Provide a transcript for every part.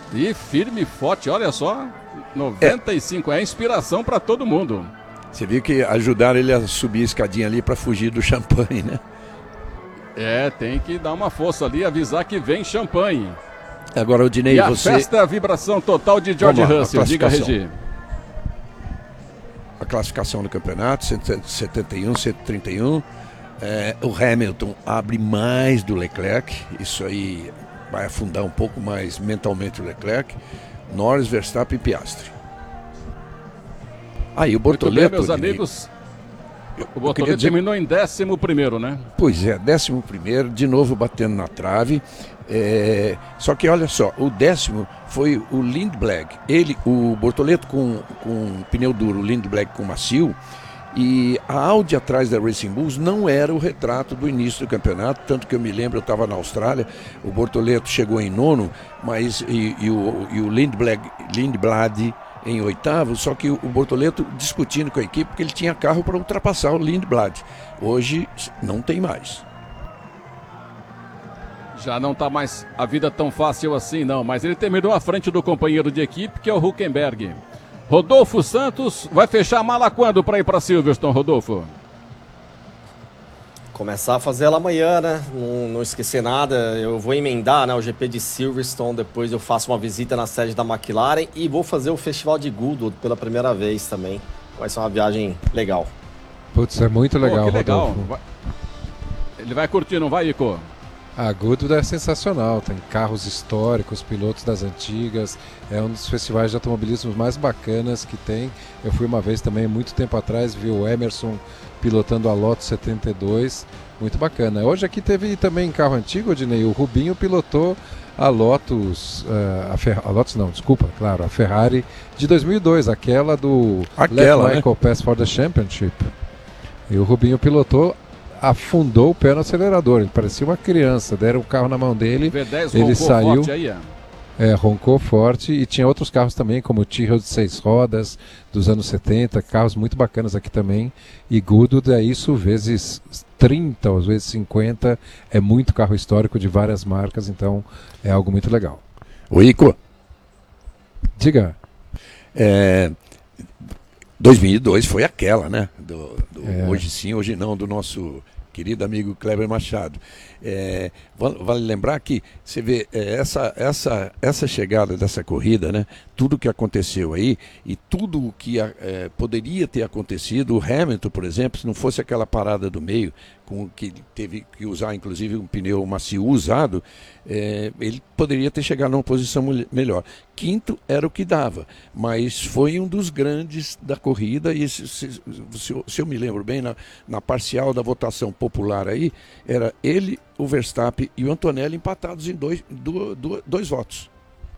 E firme e forte, olha só, 95, é inspiração para todo mundo. Você viu que ajudaram ele a subir a escadinha ali para fugir do champanhe, né? Tem que dar uma força ali, avisar que vem champanhe. Agora, o Dinei, e a festa, a vibração total de George Russell, diga, Regi. A classificação do campeonato, 171, 131. O Hamilton abre mais do Leclerc, isso aí vai afundar um pouco mais mentalmente o Leclerc. Norris, Verstappen e Piastri. Aí o Bortoleto... Muito bem, meus amigos, o Bortoleto terminou em 11º, né? Pois é, 11º, de novo batendo na trave. Só que olha só, o 10º foi o Lindblad. O Bortoleto com pneu duro, o Lindblad com macio. E a Audi atrás da Racing Bulls não era o retrato do início do campeonato, tanto que eu me lembro, eu estava na Austrália, o Bortoleto chegou em 9º, mas o Lindblad em 8º, só que o Bortoleto discutindo com a equipe porque ele tinha carro para ultrapassar o Lindblad. Hoje não tem mais. Já não está mais a vida tão fácil assim, não, mas ele terminou à frente do companheiro de equipe, que é o Hülkenberg. Rodolfo Santos vai fechar a mala quando para ir para Silverstone, Rodolfo? Começar a fazer ela amanhã, né? Não esquecer nada. Eu vou emendar, né, o GP de Silverstone. Depois eu faço uma visita na sede da McLaren e vou fazer o Festival de Goodwood pela primeira vez também. Vai ser uma viagem legal. Putz, é muito legal, que legal. Rodolfo. Ele vai curtir, não vai, Ico? A Goodwood é sensacional, tem carros históricos, pilotos das antigas, é um dos festivais de automobilismo mais bacanas que tem. Eu fui uma vez também, muito tempo atrás, vi o Emerson pilotando a Lotus 72, muito bacana. Hoje aqui teve também carro antigo, Odinei, o Rubinho pilotou a Lotus, a Ferrari de 2002, aquela do Let Michael Pass for the Championship. E o Rubinho pilotou, afundou o pé no acelerador, ele parecia uma criança, deram o carro na mão dele, V10 ele saiu, forte aí, roncou forte, e tinha outros carros também, como o Tyrrell de 6 rodas, dos anos 70, carros muito bacanas aqui também, e Goodwood é isso vezes 30, ou às vezes 50, é muito carro histórico de várias marcas, então é algo muito legal. O Ico. Diga. 2002 foi aquela, né? Hoje sim, hoje não, do nosso querido amigo Kleber Machado. Vale lembrar que você vê essa chegada dessa corrida, né? Tudo que aconteceu aí e tudo o que poderia ter acontecido, o Hamilton, por exemplo, se não fosse aquela parada do meio, com que teve que usar inclusive um pneu macio usado, ele poderia ter chegado numa posição melhor. Quinto era o que dava, mas foi um dos grandes da corrida, e se eu me lembro bem, na parcial da votação popular aí, era ele, o Verstappen e o Antonelli empatados em dois votos.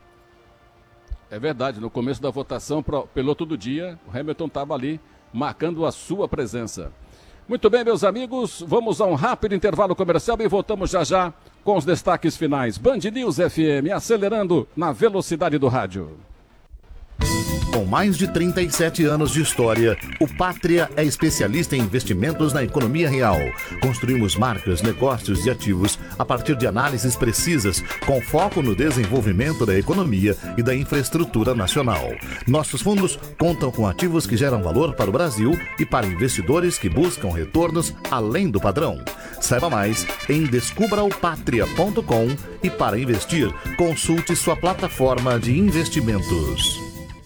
É verdade, no começo da votação para o piloto do dia, o Hamilton estava ali marcando a sua presença. Muito bem, meus amigos, vamos a um rápido intervalo comercial e voltamos já já com os destaques finais. Band News FM, acelerando na velocidade do rádio. Com mais de 37 anos de história, o Pátria é especialista em investimentos na economia real. Construímos marcas, negócios e ativos a partir de análises precisas, com foco no desenvolvimento da economia e da infraestrutura nacional. Nossos fundos contam com ativos que geram valor para o Brasil e para investidores que buscam retornos além do padrão. Saiba mais em descubraopatria.com e para investir, consulte sua plataforma de investimentos.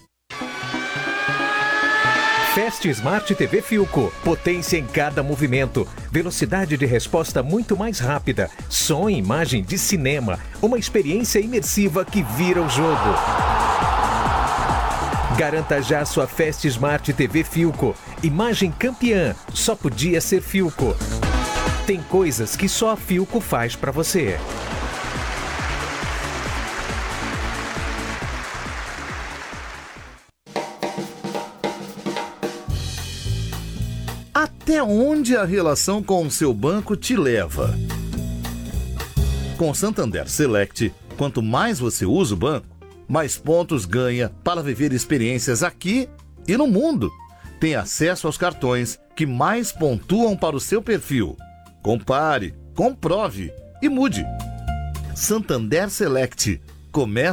Fast Smart TV Philco. Potência em cada movimento. Velocidade de resposta muito mais rápida. Som e imagem de cinema. Uma experiência imersiva que vira o jogo. Garanta já sua Fast Smart TV Philco. Imagem campeã. Só podia ser Philco. Tem coisas que só a Philco faz para você. Até onde a relação com o seu banco te leva? Com Santander Select, quanto mais você usa o banco, mais pontos ganha para viver experiências aqui e no mundo. Tem acesso aos cartões que mais pontuam para o seu perfil. Compare, comprove e mude. Santander Select. Comece